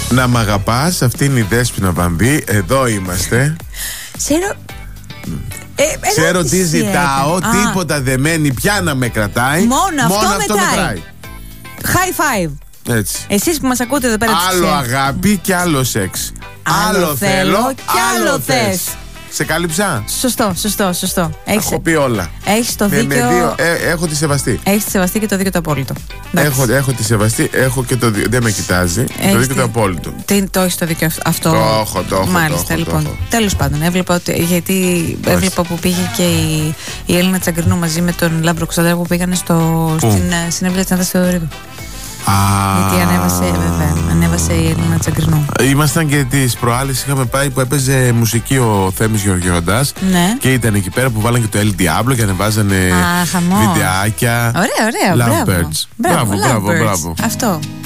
Να μ' αγαπάς, αυτή είναι η Δέσποινα Βανδύ. Εδώ είμαστε. Ξέρω τι ζητάω, τίποτα δεν μένει πια να με κρατάει. Μόνο αυτό μετράει. High five. Έτσι. Εσείς που μας ακούτε εδώ πέρα. Άλλο αγάπη και άλλο σεξ. Άλλο θέλω και άλλο θες. Σε κάλυψα. Σωστό. Έχω πει όλα. Έχεις το δίκιο. Έχω τη σεβαστή. Έχεις τη σεβαστή και το δίκιο το απόλυτο. Έχω τη σεβαστή, έχω και το δίκιο. Δεν με κοιτάζει. Το δίκιο το απόλυτο. Το έχεις το δίκιο αυτό. Το έχω. Μάλιστα, λοιπόν. Τέλος πάντων, έβλεπα που πήγε και η Έλληνα Τσαγκρινού μαζί με τον Λάμπρο Κωνσταντέλο που πήγανε στην συναυλία της Νάτας Θεοδωρίδου. Γιατί ανέβασε η Έλληνα Τσαγκρινού. Ήμασταν και τις προάλλες, είχαμε πάει που έπαιζε μουσική ο Θέμης Γεωργιώντας. Ναι. Και ήταν εκεί πέρα που βάλαν και το El Diablo και ανεβάζανε βιντεάκια. Ωραία. Lovebirds. Μπράβο. Μπράβο. Αυτό.